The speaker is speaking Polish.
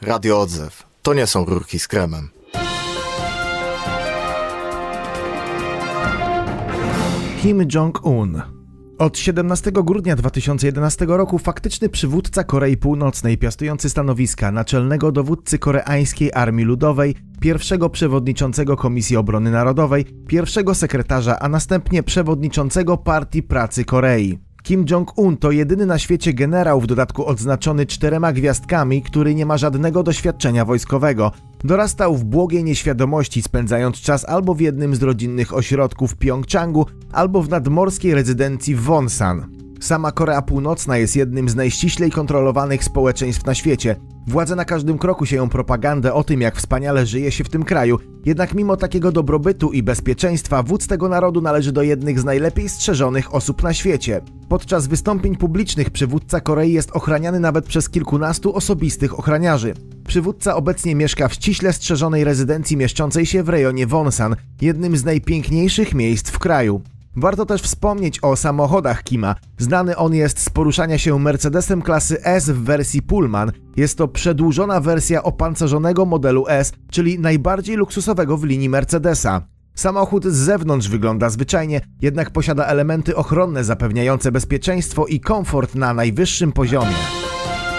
Radio Odzew. To nie są rurki z kremem. Kim Jong-un. Od 17 grudnia 2011 roku faktyczny przywódca Korei Północnej, piastujący stanowiska naczelnego dowódcy koreańskiej Armii Ludowej, pierwszego przewodniczącego Komisji Obrony Narodowej, pierwszego sekretarza, a następnie przewodniczącego Partii Pracy Korei. Kim Jong-un to jedyny na świecie generał, w dodatku odznaczony 4 gwiazdkami, który nie ma żadnego doświadczenia wojskowego. Dorastał w błogiej nieświadomości, spędzając czas albo w jednym z rodzinnych ośrodków w Pjongczangu, albo w nadmorskiej rezydencji w Wonsan. Sama Korea Północna jest jednym z najściślej kontrolowanych społeczeństw na świecie. Władze na każdym kroku sieją propagandę o tym, jak wspaniale żyje się w tym kraju. Jednak mimo takiego dobrobytu i bezpieczeństwa wódz tego narodu należy do jednych z najlepiej strzeżonych osób na świecie. Podczas wystąpień publicznych przywódca Korei jest ochraniany nawet przez kilkunastu osobistych ochraniarzy. Przywódca obecnie mieszka w ściśle strzeżonej rezydencji mieszczącej się w rejonie Wonsan, jednym z najpiękniejszych miejsc w kraju. Warto też wspomnieć o samochodach Kima. Znany on jest z poruszania się Mercedesem klasy S w wersji Pullman. Jest to przedłużona wersja opancerzonego modelu S, czyli najbardziej luksusowego w linii Mercedesa. Samochód z zewnątrz wygląda zwyczajnie, jednak posiada elementy ochronne zapewniające bezpieczeństwo i komfort na najwyższym poziomie.